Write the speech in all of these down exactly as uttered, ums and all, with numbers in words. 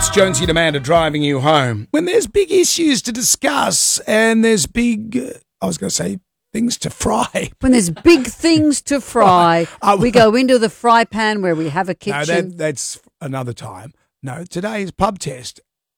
It's Jonesy and Amanda driving you home. When there's big issues to discuss and there's big, uh, I was going to say, things to fry. When there's big things to fry, uh, we go into the fry pan where we have a kitchen. No, that, that's another time. No, today's pub test,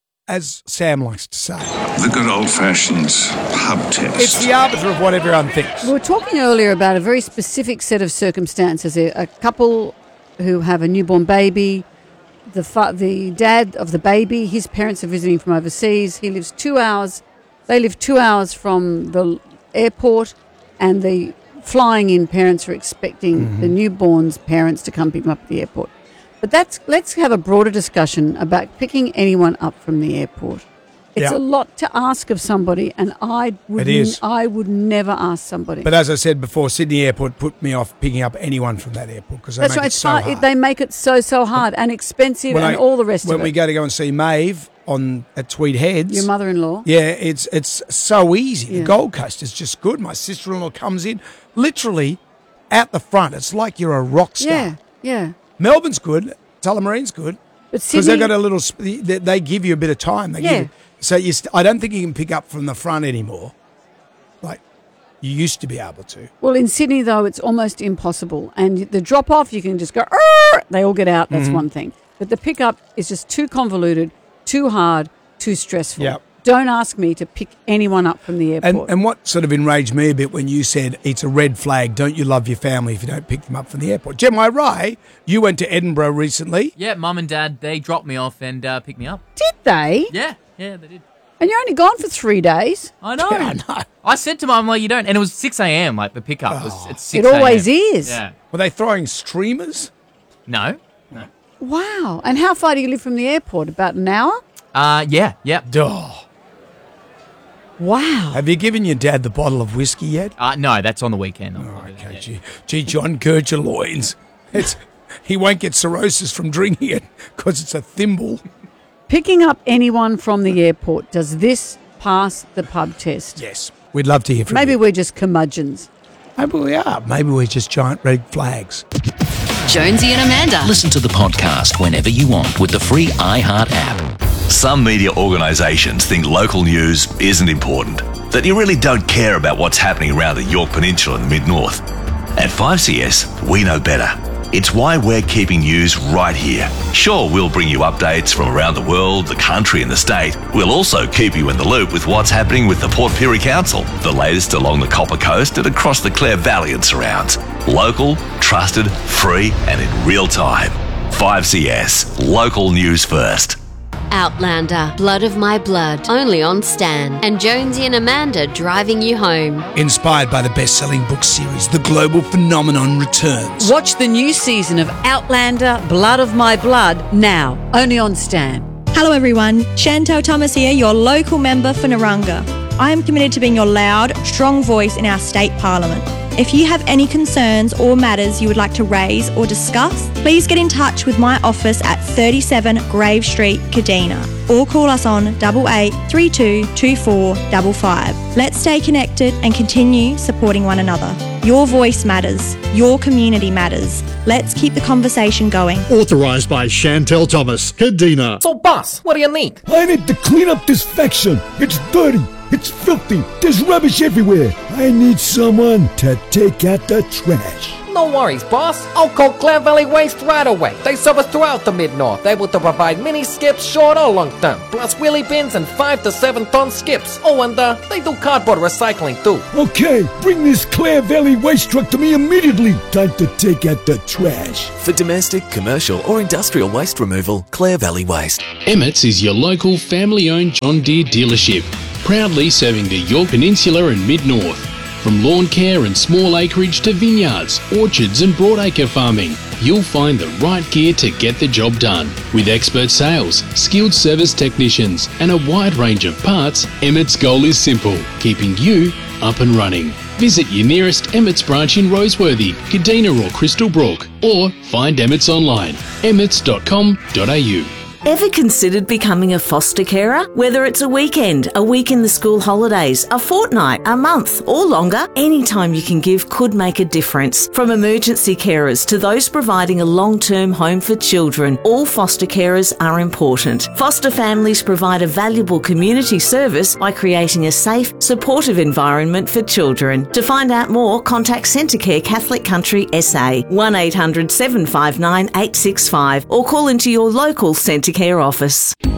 as Sam likes to say. The good old-fashioned pub test. It's the arbiter of what everyone thinks. We were talking earlier about a very specific set of circumstances. A, a couple who have a newborn baby, the fa- the dad of the baby, his parents are visiting from overseas. He lives two hours. They live two hours from the airport, and the flying-in parents are expecting mm-hmm. the newborn's parents to come pick them up at the airport. But that's let's have a broader discussion about picking anyone up from the airport. It's yeah. a lot to ask of somebody, and I would it is. I would never ask somebody. But as I said before, Sydney Airport put me off picking up anyone from that airport because they that's make right. it so hard. hard. They make it so so hard and expensive when and I, all the rest of it. When we go to go and see Maeve on at Tweed Heads, your mother-in-law, yeah, it's it's so easy. Yeah. The Gold Coast is just good. My sister-in-law comes in literally at the front. It's like you're a rock star. Yeah, yeah. Melbourne's good. Tullamarines good. But Because Sydney, they've got a little, sp- they, they give you a bit of time. They Yeah. give you, so you st- I don't think you can pick up from the front anymore, like you used to be able to. well, in Sydney though, it's almost impossible. And the drop-off, you can just go. "Arr!" They all get out. That's Mm-hmm. one thing. But the pickup is just too convoluted, too hard, too stressful. Yep. Don't ask me to pick anyone up from the And, airport. and what sort of enraged me a bit when you said it's a red flag, don't you love your family if you don't pick them up from the airport? Jem, I right? You went to Edinburgh recently. Yeah, mum and dad, they dropped me off and uh, picked me up. Did they? Yeah, yeah, they did. And you're only gone for three days. I know. Yeah, I know. I said to mum, like, you don't. And it was six a.m., like the pickup was Oh. at six It a.m. always is. Yeah. Were they throwing streamers? No. No. Wow. And how far do you live from the airport? About an hour? Uh, yeah, yeah. Duh. Wow. Have you given your dad the bottle of whiskey yet? Uh, no, that's on the weekend. Oh, okay, gee, gee, John Kircher-Loyns. It's he won't get cirrhosis from drinking it because it's a thimble. Picking up anyone from the airport, does this pass the pub test? Yes, we'd love to hear from Maybe you. we're just curmudgeons. Maybe we are. Maybe we're just giant red flags. Jonesy and Amanda. Listen to the podcast whenever you want with the free iHeart app. Some media organisations think local news isn't important, that you really don't care about what's happening around the Yorke Peninsula and the Mid-North. At five C S, we know better. It's why we're keeping news right here. Sure, we'll bring you updates from around the world, the country and the state. We'll also keep you in the loop with what's happening with the Port Pirie Council, the latest along the Copper Coast and across the Clare Valley and surrounds. Local, trusted, free and in real time. five C S, local news first. Outlander, Blood of My Blood, only on Stan. And Jonesy and Amanda driving you home. Inspired by the best-selling book series, The Global Phenomenon returns. Watch the new season of Outlander, Blood of My Blood, now, only on Stan. Hello everyone, Chantel Thomas here, your local member for Naranga. I am committed to being your loud, strong voice in our state parliament. If you have any concerns or matters you would like to raise or discuss, please get in touch with my office at thirty-seven Grave Street, Kadina, or call us on eight eight three two two four five five. Let's stay connected and continue supporting one another. Your voice matters. Your community matters. Let's keep the conversation going. Authorised by Chantel Thomas, Kadina. So, boss, what do you need? I need to clean up this faction. It's dirty. It's filthy. There's rubbish everywhere. I need someone to take out the trash. No worries, boss. I'll call Clare Valley Waste right away. They service throughout the Mid-North, able to provide mini skips short or long term, plus wheelie bins and five to seven ton skips. Oh, and uh, they do cardboard recycling too. Okay, bring this Clare Valley Waste truck to me immediately. Time to take out the trash. For domestic, commercial or industrial waste removal, Clare Valley Waste. Emmett's is your local family-owned John Deere dealership, proudly serving the Yorke Peninsula and Mid-North. From lawn care and small acreage to vineyards, orchards and broadacre farming, you'll find the right gear to get the job done. With expert sales, skilled service technicians and a wide range of parts, Emmett's goal is simple, keeping you up and running. Visit your nearest Emmett's branch in Roseworthy, Kadina or Crystal Brook, or find Emmett's online, emmets dot com dot a u. Ever considered becoming a foster carer? Whether it's a weekend, a week in the school holidays, a fortnight, a month, or longer, any time you can give could make a difference. From emergency carers to those providing a long-term home for children, all foster carers are important. Foster families provide a valuable community service by creating a safe, supportive environment for children. To find out more, contact Centrecare Catholic Country S A, one eight hundred seven five nine eight six five, or call into your local Centrecare office.